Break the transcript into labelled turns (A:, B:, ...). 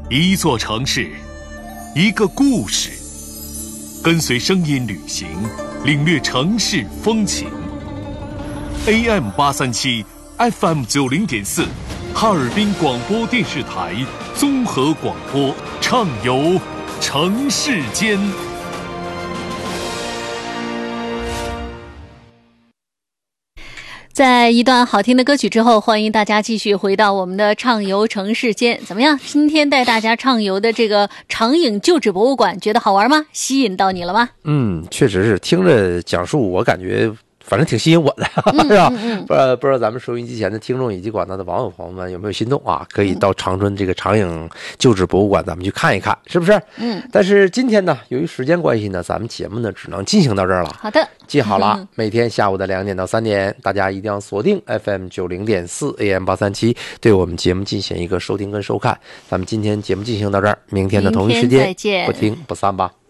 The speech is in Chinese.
A: 一座城市，一个故事，跟随声音旅行，领略城市风情。AM837 FM90.4 哈尔滨广播电视台综合广播，畅游城市间。
B: 在一段好听的歌曲之后，欢迎大家继续回到我们的畅游城市间。怎么样？今天带大家畅游的这个长影旧址博物馆，觉得好玩吗？吸引到你了吗？
C: 确实是听着讲述，我感觉反正挺吸引我的，是吧？不知道咱们收音机前的听众以及广大的网友朋友们有没有心动啊？可以到长春这个长影旧址博物馆，咱们去看一看，是不是？但是今天呢，由于时间关系呢，咱们节目呢只能进行到这儿了。
B: 好的，
C: 记好了，每天下午的2点到3点，大家一定要锁定 FM90.4 AM837，对我们节目进行一个收听跟收看。咱们今天节目进行到这儿，明天的同一时间不听不散吧。